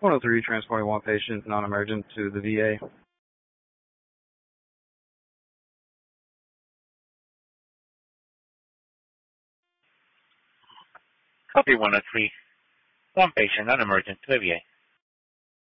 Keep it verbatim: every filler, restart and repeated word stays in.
one oh three, transporting one patient, non-emergent, to the V A. Copy one oh three. One patient, non-emergent, to the V A.